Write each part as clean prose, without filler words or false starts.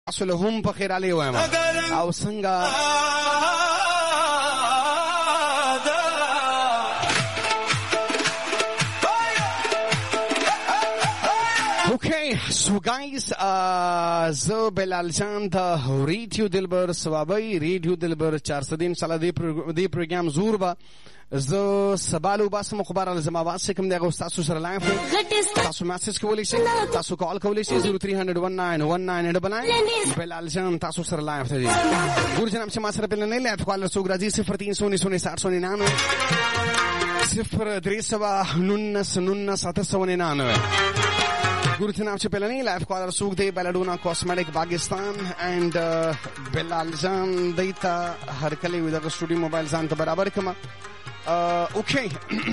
تاسو له هم په خیر علي وایم او څنګه Okay, so guys, زه بلال جان د ریډیو دلبر سوابي ریډیو دلبر 403 سال دی پروګرام زور با زه سبالو باسم خبر ال زما واسه کوم دغه تاسو سره لایف تاسو میسج کولی شئ تاسو کال کولی شئ 03191919 بلال جان تاسو سره لایف دی ګور جناب چې ما سره بل نه لایف کال سو ګرځي 0319196099 ګور جناب چې بل نه لایف کال سو دی بلډونا کاسمیټک پاکستان اند بلال جان دیتا هر کله وي د سټوډیو موبایل ځان ته برابر کما اوكي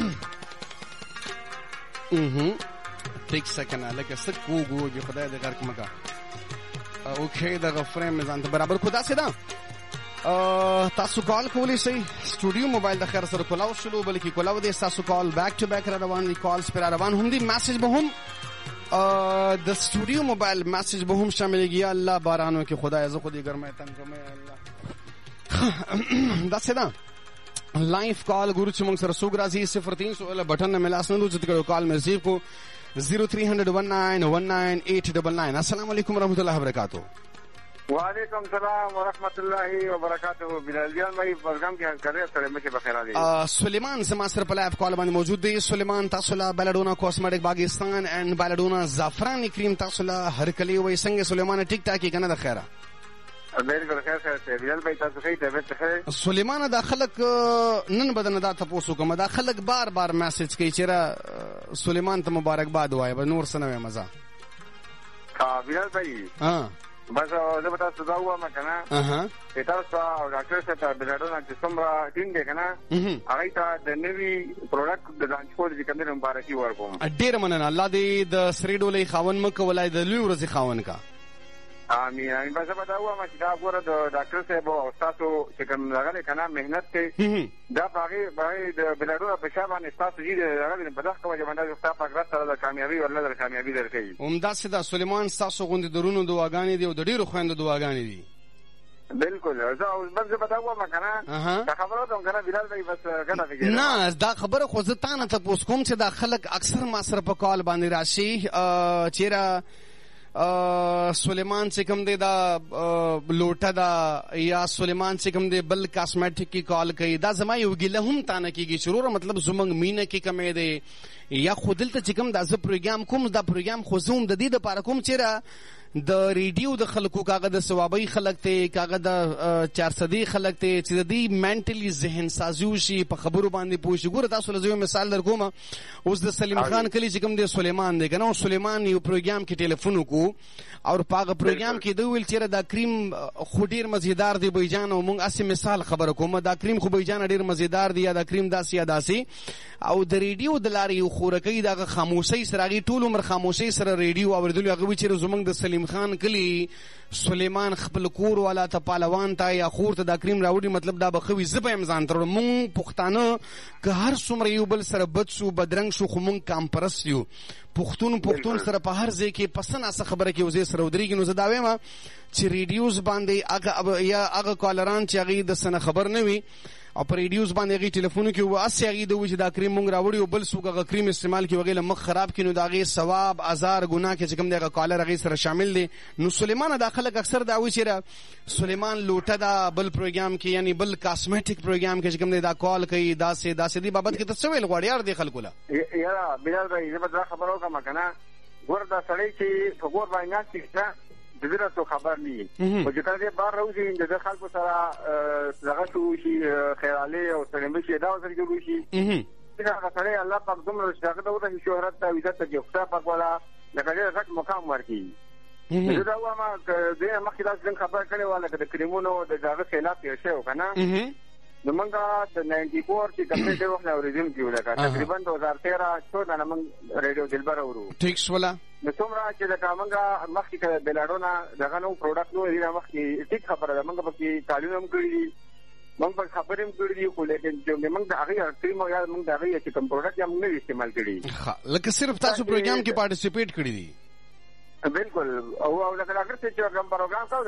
ټیک سکنه لکه څه کوګو خدای دې غرق مکا اوكي دا فریم ځان ته برابر خدا سي دا تاسو کال کولی شئ سټوډیو موبایل د خیر سره کولاو شلو بلکې کولاو دې تاسو کال بیک ټو بیک را روان دي کالز پر روان هم دي میسج به هم د سټوډیو موبایل میسج به هم شاملېږي الله بارانو کې خدای زه خودي ګرمه تنګمه الله دا څه ده live call गुरु चमंग सर सुगराजी 0300 बटन में मिलास न दो जितकड़ो कॉल में रिसीव को 0319198899 अस्सलाम वालेकुम रहमतुल्लाहि व बरकातहू। वालेकुम सलाम व रहमतुल्लाहि व बरकातहू। बिलाल जान भाई प्रोग्राम क्या कर रहे हैं सर में के बखैर आ सुलेमान से मास्टर पर लाइव कॉल में मौजूद है सुलेमान तासुला belladonna cosmetic Pakistan and belladonna ज़ाफरानी क्रीम तासुला हर कली वही संगे सुलेमान टिक टाक की कना दखैरा बिल्कुल खैर से बिलाल भाई तاسو خیر ته خیر سليمان دا خلق نن بدن دا تاسو کوم دا خلق بار بار میسج کوي چې را سليمان ته مبارکباد وای به نور سنوي مزه ها بلال भाई بس زه به تاسو دا وایم کنه تاسو او ډاکټر صاحب بلادونه چې څومره ټیم دی کنه هغه ته د نوی پروډکټ د لانچ کول چې کوم مبارکي ورکوم ډیر مننه الله دې د سریډولې خاون مکه ولای د لوی ورځ خاون کا امين امين بس په دا وایم چې دا ګوره د ډاکټر صاحب او تاسو چې کوم لګلې کنه مهنت ته دا باغې د بلادونه په شابه تاسو دې لګلې په دغه وجه باندې تاسو په غره سره د کامیابی ولله د کامیابی درکې عمدہ سدا سليمان تاسو غوندې درونو دعاګانې دي او د ډیرو خويندو دعاګانې دي بالکل زه اوس بس په دا وایم کنه دا خبره ته کنه بلال भाई بس کنه فکر نه دا خبره خو زه تانه ته پوس کوم چې دا خلک اکثر ما سره په کال باندې راشي چیرې سلیمان چې کوم دی دا لوټه دا یا سلیمان چې کوم دی بل کاسمیټک کی کال کوي دا زما یو ګله هم تانه کیږي شروع مطلب زمنګ مینه کې کمې دی یا خودلته چې کوم دا ز پروګرام کوم دا پروګرام خو زوم د دې لپاره کوم چې د ریډیو د خلکو کاغه د ثوابي خلک ته کاغه د 400 خلک ته چې د دې منټلی ذهن سازیو شي په خبرو باندې پوښ ګور تاسو له مثال درکوم اوس د سلیم خان کلی چې کوم د سلیمان دی کنه سلیمان یو پروګرام کې ټلیفون کو او پاغه پروګرام کې دوی ویل چې دا کریم خډیر مزیدار دی بېجان او مونږ اسی مثال خبره کوم دا کریم خو بېجان ډیر مزیدار دی یا دا کریم داسي یا داسي او د ریډیو د لارې خورکې دا خاموشي سره ټول عمر خاموشي سره ریډیو اوریدل هغه چې زمونږ د سلیم خان کلی سلیمان خپل کور والا ته پهلوان ته یا خور ته دا کریم راوړي مطلب دا بخوي زبې امزان تر مونږ پښتانه که هر څومره یو بل سره بد شو بدرنګ شو خو مونږ کام پرس یو پښتون سره په هر ځای کې پسنه خبره کې وزې سره ودرېږي نو زه دا وایم چې ریډیوز باندې هغه کالران چې هغه د سنه خبر نه وي او پر ریډیوز باندې هغه ټلیفون کې واسه هغه د وجه دا کریم مونږ راوړي او بل څوک هغه کریم استعمال کوي هغه مخ خراب کینو دا هغه ثواب هزار ګناه کې چې کوم دغه کالر هغه سره شامل دي نو سلیمان داخله اکثر دا وی چې سلیمان لوټه دا بل پروګرام کې یعنی بل کاسمیټک پروګرام کې چې کوم دا کال کوي دا سه دی بابت کې تاسو ویل غواړي یار دی خلکو لا یاره بلال भाई زه به خبرو کوم کنه ګور دا سړی چې په ګور باندې ناشته د دې راته خبر نه او چې کله بار راوځي د خلکو سره دغه شو شي خیالي او سلمي شي دا وسره جوړ شي دا سره الله پاک دومره شاګرد او د شهرت او عزت ته جوړه پاک ولا لکه دې غټ مقام ورکي دا واما د مخکې دا څنګه خبر کړي والا د کریمونو د دغه خلاف یې شو کنه نو منګه د 94 چې کومه ډېر وخت اوریدل کیول تقریبا 2013 14 نه من ریډیو دلبر اورو ټیک شولا نو څومره چې د کامنګه مخکې بلاډونا دغه نو پروډکټ نو لري مخکې ټیک خبره ده منګه پکې تعلیم کړی موږ په خبرې هم کړی خو لیکن چې موږ د هغه ټیم یا موږ د هغه چې کوم پروډکټ یې موږ نه استعمال کړی لکه صرف تاسو پروګرام کې پارټیسیپیټ کړی دي بالکل او لکه ډاکټر چې کوم پروګرام